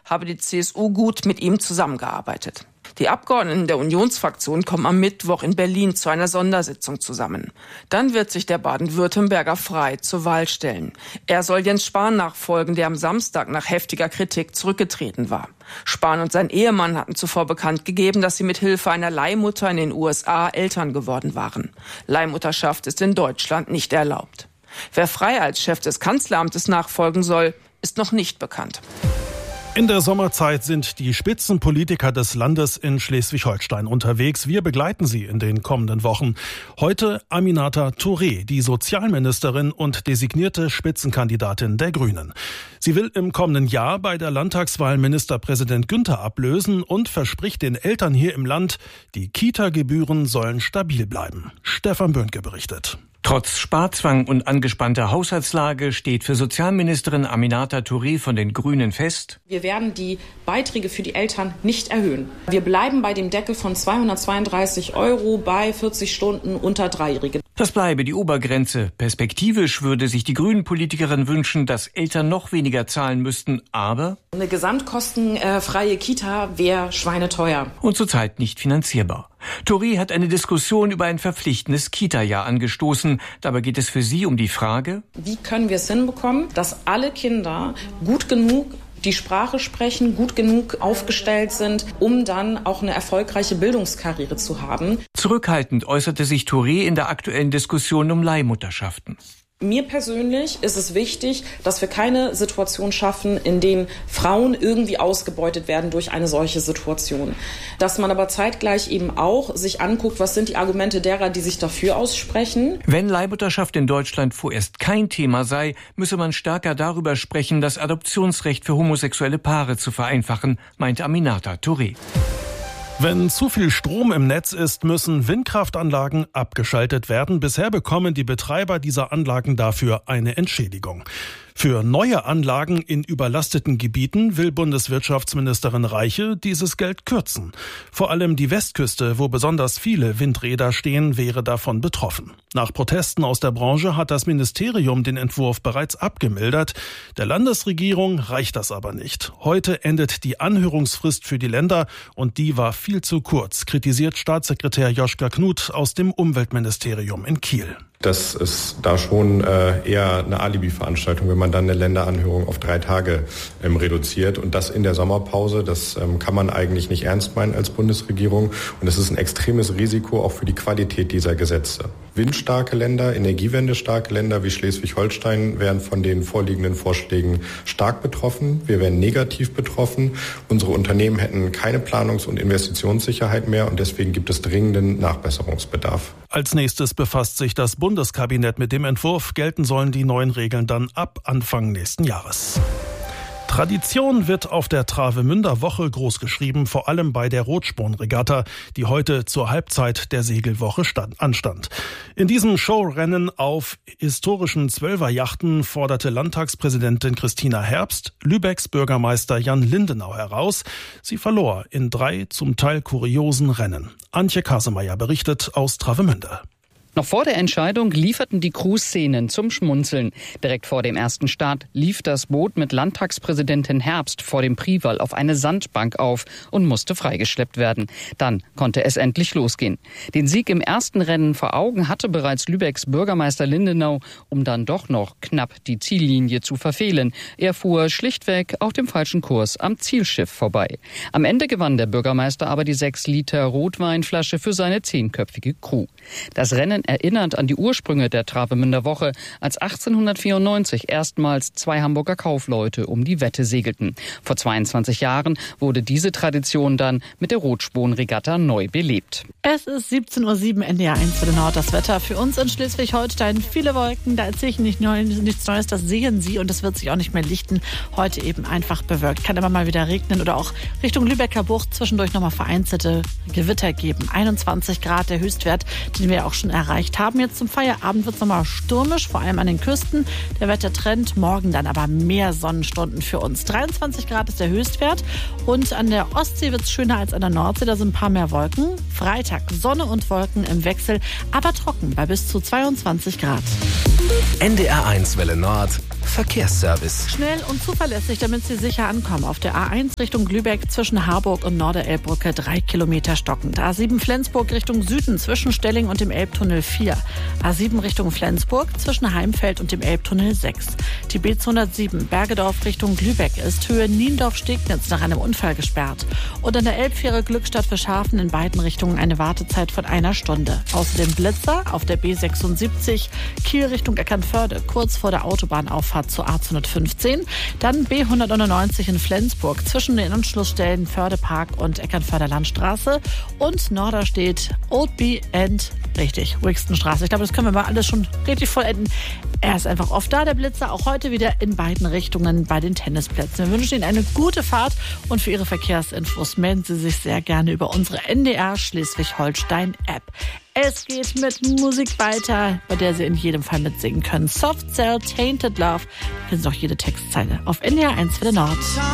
habe die CSU gut mit ihm zusammengearbeitet. Die Abgeordneten der Unionsfraktion kommen am Mittwoch in Berlin zu einer Sondersitzung zusammen. Dann wird sich der Baden-Württemberger frei zur Wahl stellen. Er soll Jens Spahn nachfolgen, der am Samstag nach heftiger Kritik zurückgetreten war. Spahn und sein Ehemann hatten zuvor bekannt gegeben, dass sie mit Hilfe einer Leihmutter in den USA Eltern geworden waren. Leihmutterschaft ist in Deutschland nicht erlaubt. Wer frei als Chef des Kanzleramtes nachfolgen soll, ist noch nicht bekannt. In der Sommerzeit sind die Spitzenpolitiker des Landes in Schleswig-Holstein unterwegs. Wir begleiten sie in den kommenden Wochen. Heute Aminata Touré, die Sozialministerin und designierte Spitzenkandidatin der Grünen. Sie will im kommenden Jahr bei der Landtagswahl Ministerpräsident Günther ablösen und verspricht den Eltern hier im Land, die Kita-Gebühren sollen stabil bleiben. Stefan Böhnke berichtet. Trotz Sparzwang und angespannter Haushaltslage steht für Sozialministerin Aminata Touré von den Grünen fest: Wir werden die Beiträge für die Eltern nicht erhöhen. Wir bleiben bei dem Deckel von 232 € bei 40 Stunden unter Dreijährige. Das bleibe die Obergrenze. Perspektivisch würde sich die Grünen-Politikerin wünschen, dass Eltern noch weniger zahlen müssten, aber eine gesamtkostenfreie Kita wäre schweineteuer. Und zurzeit nicht finanzierbar. Touré hat eine Diskussion über ein verpflichtendes Kita-Jahr angestoßen. Dabei geht es für sie um die Frage: Wie können wir es hinbekommen, dass alle Kinder gut genug die Sprache sprechen, gut genug aufgestellt sind, um dann auch eine erfolgreiche Bildungskarriere zu haben. Zurückhaltend äußerte sich Touré in der aktuellen Diskussion um Leihmutterschaften. Mir persönlich ist es wichtig, dass wir keine Situation schaffen, in denen Frauen irgendwie ausgebeutet werden durch eine solche Situation. Dass man aber zeitgleich eben auch sich anguckt, was sind die Argumente derer, die sich dafür aussprechen. Wenn Leihmutterschaft in Deutschland vorerst kein Thema sei, müsse man stärker darüber sprechen, das Adoptionsrecht für homosexuelle Paare zu vereinfachen, meinte Aminata Touré. Wenn zu viel Strom im Netz ist, müssen Windkraftanlagen abgeschaltet werden. Bisher bekommen die Betreiber dieser Anlagen dafür eine Entschädigung. Für neue Anlagen in überlasteten Gebieten will Bundeswirtschaftsministerin Reiche dieses Geld kürzen. Vor allem die Westküste, wo besonders viele Windräder stehen, wäre davon betroffen. Nach Protesten aus der Branche hat das Ministerium den Entwurf bereits abgemildert. Der Landesregierung reicht das aber nicht. Heute endet die Anhörungsfrist für die Länder und die war viel zu kurz, kritisiert Staatssekretär Joschka Knut aus dem Umweltministerium in Kiel. Das ist da schon eher eine Alibi-Veranstaltung, wenn man dann eine Länderanhörung auf 3 Tage reduziert. Und das in der Sommerpause, das kann man eigentlich nicht ernst meinen als Bundesregierung. Und es ist ein extremes Risiko auch für die Qualität dieser Gesetze. Windstarke Länder, energiewendestarke Länder wie Schleswig-Holstein wären von den vorliegenden Vorschlägen stark betroffen. Wir wären negativ betroffen. Unsere Unternehmen hätten keine Planungs- und Investitionssicherheit mehr. Und deswegen gibt es dringenden Nachbesserungsbedarf. Als nächstes befasst sich das Bundeskabinett mit dem Entwurf. Gelten sollen die neuen Regeln dann ab Anfang nächsten Jahres. Tradition wird auf der Travemünder Woche großgeschrieben, vor allem bei der Rotspornregatta, die heute zur Halbzeit der Segelwoche anstand. In diesem Showrennen auf historischen 12er-Yachten forderte Landtagspräsidentin Christina Herbst Lübecks Bürgermeister Jan Lindenau heraus. Sie verlor in 3 zum Teil kuriosen Rennen. Antje Kasemeyer berichtet aus Travemünde. Noch vor der Entscheidung lieferten die Crews Szenen zum Schmunzeln. Direkt vor dem ersten Start lief das Boot mit Landtagspräsidentin Herbst vor dem Priwall auf eine Sandbank auf und musste freigeschleppt werden. Dann konnte es endlich losgehen. Den Sieg im ersten Rennen vor Augen hatte bereits Lübecks Bürgermeister Lindenau, um dann doch noch knapp die Ziellinie zu verfehlen. Er fuhr schlichtweg auf dem falschen Kurs am Zielschiff vorbei. Am Ende gewann der Bürgermeister aber die 6 Liter Rotweinflasche für seine 10-köpfige Crew. Das Rennen erinnert an die Ursprünge der Travemünder Woche, als 1894 erstmals 2 Hamburger Kaufleute um die Wette segelten. Vor 22 Jahren wurde diese Tradition dann mit der Rotspornregatta neu belebt. Es ist 17:07 Uhr, NDR 1 für den Nord. Das Wetter für uns in Schleswig-Holstein. Viele Wolken, da erzähle ich nichts Neues, das sehen Sie und es wird sich auch nicht mehr lichten. Heute eben einfach bewölkt. Kann immer mal wieder regnen oder auch Richtung Lübecker Bucht zwischendurch nochmal vereinzelte Gewitter geben. 21 Grad der Höchstwert, den wir auch schon erreicht haben. Jetzt zum Feierabend wird es nochmal stürmisch, vor allem an den Küsten. Der Wettertrend, morgen dann aber mehr Sonnenstunden für uns. 23 Grad ist der Höchstwert und an der Ostsee wird es schöner als an der Nordsee. Da sind ein paar mehr Wolken. Freitag Sonne und Wolken im Wechsel, aber trocken bei bis zu 22 Grad. NDR 1 Welle Nord. Verkehrsservice. Schnell und zuverlässig, damit Sie sicher ankommen. Auf der A1 Richtung Lübeck zwischen Harburg und Norderelbbrücke 3 Kilometer stockend. A7 Flensburg Richtung Süden zwischen Stelling und dem Elbtunnel 4. A7 Richtung Flensburg zwischen Heimfeld und dem Elbtunnel 6. Die B207 Bergedorf Richtung Lübeck ist Höhe Niendorf-Stegnitz nach einem Unfall gesperrt. Und an der Elbfähre Glückstadt für Schafen in beiden Richtungen eine Wartezeit von 1 Stunde. Außerdem Blitzer auf der B76 Kiel Richtung Eckernförde, kurz vor der Autobahnauffahrt zur A215. Dann B199 in Flensburg zwischen den Anschlussstellen Fördepark und Eckernförder Landstraße. Und Norderstedt, Oldby and, richtig, Wixtonstraße. Ich glaube, das können wir mal alles schon richtig vollenden. Er ist einfach oft da, der Blitzer, auch heute wieder in beiden Richtungen bei den Tennisplätzen. Wir wünschen Ihnen eine gute Fahrt und für Ihre Verkehrsinfos melden Sie sich sehr gerne über unsere NDR Schleswig-Holstein-App. Es geht mit Musik weiter, bei der Sie in jedem Fall mitsingen können. Soft Cell, Tainted Love. Da finden Sie auch jede Textzeile auf NDR 1 für den Nord.